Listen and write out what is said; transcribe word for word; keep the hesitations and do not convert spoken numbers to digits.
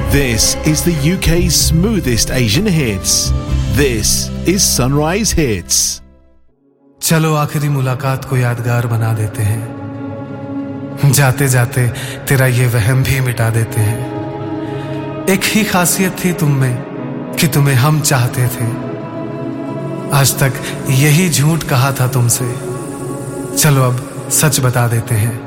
This is the U K's smoothest Asian hits. This is Sunrise Hits. चलो आखिरी मुलाकात को यादगार बना देते हैं, जाते जाते तेरा ये वहम भी मिटा देते हैं। एक ही खासियत थी तुम में कि तुम्हें हम चाहते थे, आज तक यही झूठ कहा था तुमसे, चलो अब सच बता देते हैं।